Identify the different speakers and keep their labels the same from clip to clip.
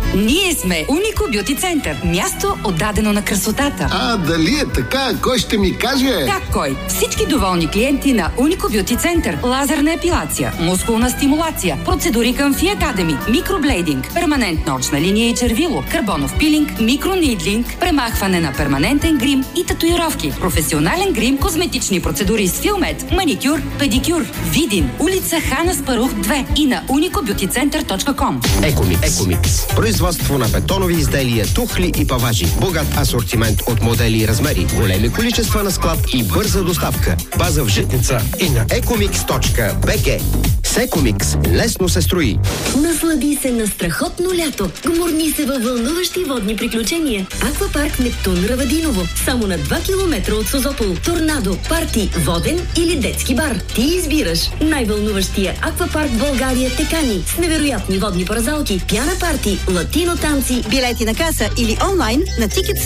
Speaker 1: Ние сме Унико Бюти Център. Място отдадено на красотата.
Speaker 2: Дали е така? Кой ще ми каже?
Speaker 1: Как кой? Всички доволни клиенти на Унико Бюти Център. Лазерна епилация, мускулна стимулация, процедури към Фи Академи, микроблейдинг, перманентна очна линия и червило, карбонов пилинг, микронидлинг, премахване на перманентен грим и татуировки, професионален грим, козметични процедури с Филмет, маникюр, педикюр. Видин, улица Хана Спарух 2 и на unicobeautycenter.com.
Speaker 3: Екомикс. Производство на бетонови изделия, тухли и паважи. Богат асортимент от модели и размери. Големи количества на склад и бърза доставка. База в Житница и на ecomix.bg. С Екомикс лесно се строи.
Speaker 4: Наслади се на страхотно лято. Гмурни се във вълнуващи водни приключения. Аквапарк Нептун Равадиново. Само на 2 км от Созопол. Торнадо, парти, воден или детски бар. Ти избираш. Най-вълнуващия аквапарк в България те кани. С невероятни водни парзалки, пяна парти, латино танци.
Speaker 5: Билети на каса или онлайн на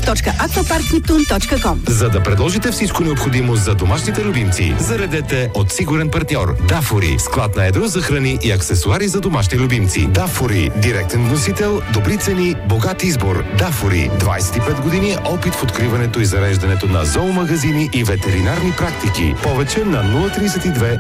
Speaker 5: tickets.aquaparkneptun.com.
Speaker 6: За да предложите всичко необходимо за домашните любимци, заредете от сигурен партньор Дафори. Склад на едро за храни и аксесуари за домашни любимци. Дафори. Директен вносител, добри цени, богат избор. Дафори. 25 години опит в откриването и зареждането на зоомагазини и ветеринарни практики. Повече на 032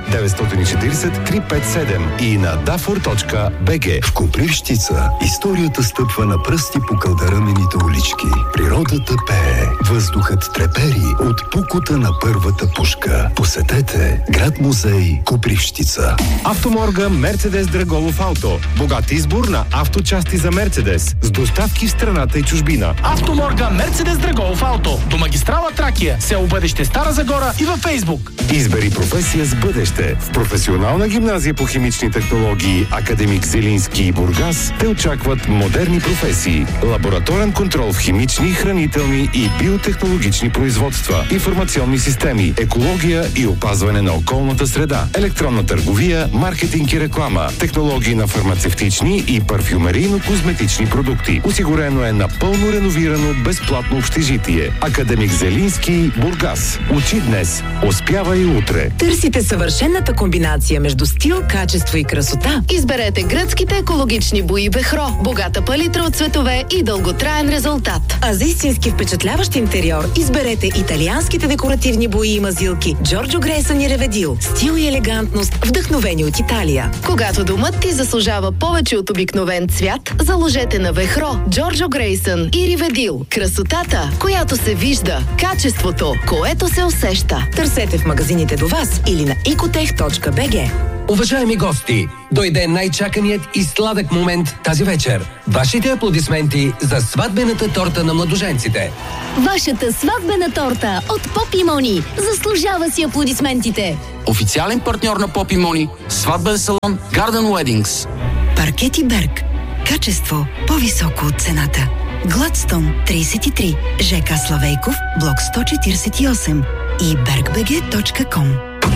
Speaker 6: 940 357 и на dafor.bg.
Speaker 7: В Копривщица историята стъпва на пръсти по кълдарамените улички. Природата пее, въздухът трепери от пукота на първата пушка. Посетете град-музей Копривщица.
Speaker 6: Автоморга Мерцедес Драголов Ауто. Богат избор на авточасти за Мерцедес с доставки в страната и чужбина.
Speaker 8: Автоморга Мерцедес Драголов Ауто. До магистрала Тракия, село Бъдеще, Стара Загора и във Фейсбук.
Speaker 6: Избери професия с бъдеще. В професионална гимназия по химични технологии Академик Зелински и Бургас те очакват модерни професии. Лабораторен контрол в химични, хранителни и биотехнологични производства, информационни системи, екология и опазване на околната среда, електронна търговия, маркетинг и реклама, технологии на фармацевтични и парфюмерийно-козметични продукти. Осигурено е напълно реновирано безплатно общежитие. Академик Зелински, Бургас. Учи днес, успява и утре.
Speaker 9: Търсите съвършената комбинация между стил, качество и красота? Изберете гръцките екологични бои Вехро. Богата палитра от цветове и дълготраен резултат. А за истински впечатляващ интериор изберете италианските декоративни бои и мазилки Джорджо Грейсън и Реведил. Стил и елегантност, вдъхновени от Италия. Когато домът ти заслужава повече от обикновен цвят, заложете на Вехро, Джорджо Грейсън и Реведил. Красотата, която се вижда. Качеството, което се усеща. Търсете в магазините до вас или на ecotech.bg.
Speaker 10: Уважаеми гости, дойде най-чаканият и сладък момент тази вечер. Вашите аплодисменти за сватбената торта на младоженците.
Speaker 4: Вашата сватбена торта от Поп и Мони заслужава си аплодисментите.
Speaker 11: Официален партньор на Поп и Мони, сватбен салон Garden Weddings.
Speaker 5: Паркети Берг. Качество по-високо от цената. Гладстон 33, ЖК Славейков, блок 148 и bergbg.com.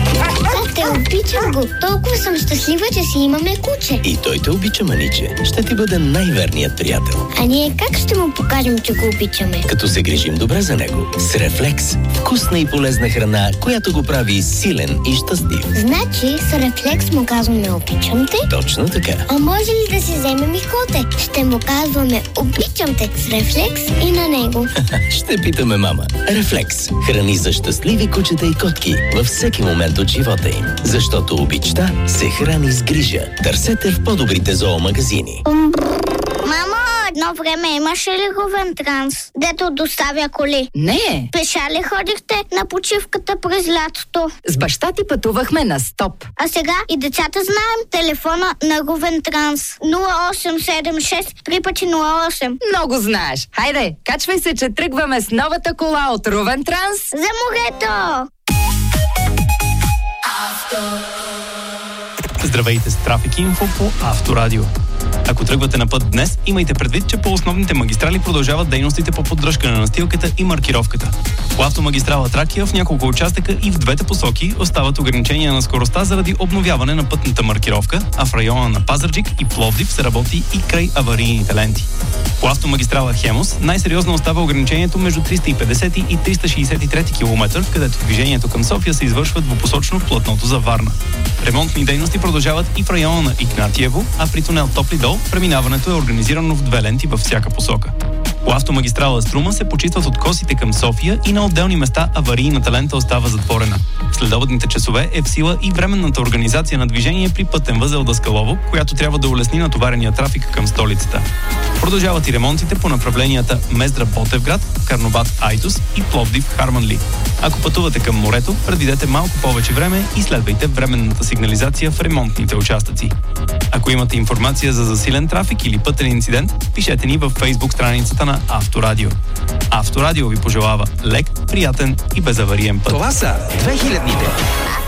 Speaker 12: Те обичам го. Толкова съм щастлива, че си имаме куче.
Speaker 13: И той те обича, маниче. Ще ти бъде най-верният приятел.
Speaker 12: А ние как ще му покажем, че го обичаме?
Speaker 13: Като се грижим добре за него. С Рефлекс. Вкусна и полезна храна, която го прави силен и щастлив.
Speaker 12: Значи с Рефлекс му казваме обичам те?
Speaker 13: Точно така.
Speaker 12: А може ли да си вземем и коте? Ще му казваме обичам те с Рефлекс и на него.
Speaker 13: Ще питаме мама. Рефлекс. Храни за щастливи кучета и котки във всеки момент от живота им. Защото обичта се храни с грижа. Търсете в по-добрите зоомагазини.
Speaker 12: Мамо, едно време имаше ли Ровентранс, дето доставя коли?
Speaker 1: Не.
Speaker 12: Пеша ли ходихте на почивката през лятото?
Speaker 1: С баща ти пътувахме на стоп.
Speaker 12: А сега и децата знаем телефона на Ровентранс. 0876 3x08.
Speaker 1: Много знаеш. Хайде, качвай се, че тръгваме с новата кола от Ровентранс.
Speaker 12: За морето!
Speaker 8: Здравейте с Трафик Инфо по Авторадио. Ако тръгвате на път днес, имайте предвид, че по основните магистрали продължават дейностите по поддръжка на настилката и маркировката. По автомагистрала Тракия в няколко участъка и в двете посоки остават ограничения на скоростта заради обновяване на пътната маркировка, а в района на Пазарджик и Пловдив се работи и край аварийните ленти. По автомагистрала Хемус най-сериозно остава ограничението между 350 и 363 км, където движението към София се извършва двупосочно в платното за Варна. Ремонтни дейности продължават и в района на Игнатиево, а при тунел Топли дол преминаването е организирано в 2 ленти във всяка посока. По автомагистрала Струма се почистват откосите към София и на отделни места аварийната лента остава затворена. В следобедните часове е в сила и временната организация на движение при пътен възел Даскалово, която трябва да улесни натоварения трафик към столицата. Продължават и ремонтите по направленията Мездра-Ботевград, Карнобат-Айтос и Пловдив-Харманли. Ако пътувате към морето, предвидете малко повече време и следвайте временната сигнализация в ремонтните участъци. Ако имате информация за засилен трафик или пътен инцидент, пишете ни във Facebook страницата на Авторадио. Авторадио ви пожелава лек, приятен и безавариен път.
Speaker 10: Това са 2000-ните.